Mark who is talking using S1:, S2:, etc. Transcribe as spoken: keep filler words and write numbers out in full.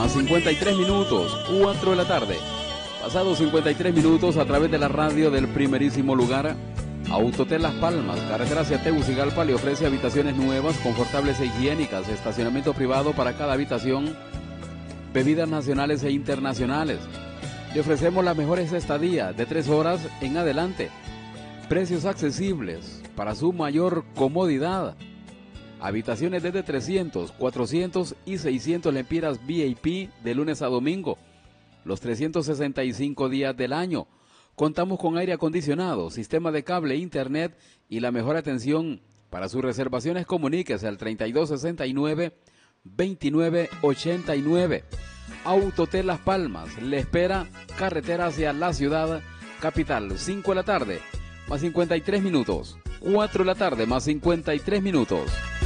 S1: más cincuenta y tres minutos, cuatro de la tarde. Pasados cincuenta y tres minutos a través de la radio del primerísimo lugar. Autotel Las Palmas, carretera hacia Tegucigalpa, le ofrece habitaciones nuevas, confortables e higiénicas, estacionamiento privado para cada habitación, bebidas nacionales e internacionales. Le ofrecemos las mejores estadías de tres horas en adelante. Precios accesibles para su mayor comodidad. Habitaciones desde trescientos, cuatrocientos y seiscientos lempiras V I P de lunes a domingo, los trescientos sesenta y cinco días del año. Contamos con aire acondicionado, sistema de cable, internet y la mejor atención. Para sus reservaciones comuníquese al treinta y dos sesenta y nueve, veintinueve ochenta y nueve. Autotel Las Palmas le espera, carretera hacia la ciudad capital, cinco de la tarde, más cincuenta y tres minutos, cuatro de la tarde, más cincuenta y tres minutos.